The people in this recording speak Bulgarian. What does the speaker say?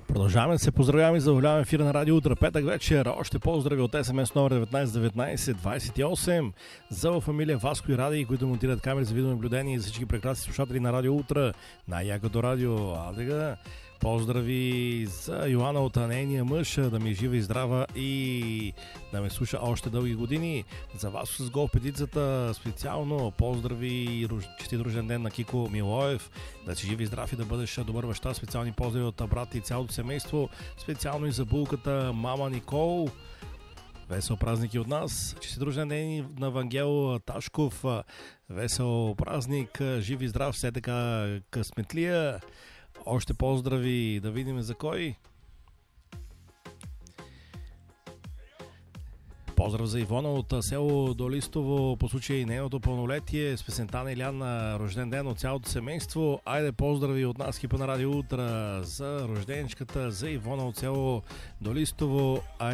Продължаваме да се поздравяваме и заволяваме ефира на Радио Утро. Петък вечер. Още поздрави от СМС номер 191928 за фамилия Васко и Ради, които монтират камери за видеонаблюдение и за всички прекрасни слушатели на Радио Утро. Най-якото радио. Адега. Поздрави за Йоана от нейния мъж, да ми е жива и здрава и да ме слуша още дълги години. За вас с гол петицата специално поздрави, честит рожден ден на Кико Милоев, да си жив и здрав и да бъдеш добър баща. Специални поздрави от брат и цялото семейство, специално и за булката мама Никол. Весел празник и от нас. Честит рожден ден на Вангел Ташков. Весел празник, жив и здрав, все така късметлия. Още поздрави, да видим за кой. Поздрав за Ивона от село Долистово по случай нейното пълнолетие с песента на Илян на рожден ден от цялото семейство. Айде поздрави от нас, екипа на Радио Утро, за рожденичката, за Ивона от село Долистово.